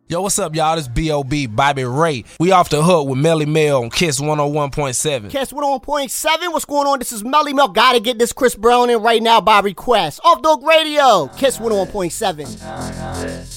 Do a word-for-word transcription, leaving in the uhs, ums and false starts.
Yo, what's up, y'all? This B O B, Bobby Ray. We off the hook with Melly Mel on Kiss one oh one point seven. Kiss one oh one point seven, what's going on? This is Melly Mel. Gotta get this Chris Brown in right now by request. Off the Hook Radio, Kiss one oh one point seven.